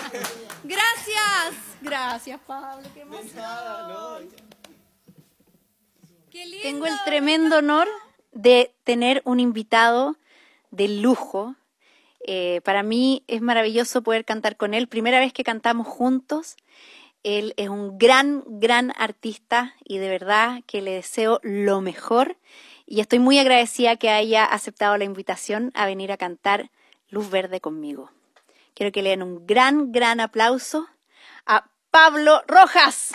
Gracias. Gracias, Pablo. Qué emoción. Qué lindo. Tengo el tremendo honor de tener un invitado de lujo. Para mí es maravilloso poder cantar con él. Primera vez que cantamos juntos. Él es un gran, gran artista y de verdad que le deseo lo mejor. Y estoy muy agradecida que haya aceptado la invitación a venir a cantar Luz Verde conmigo. Quiero que le den un gran, gran aplauso a Pablo Rojas.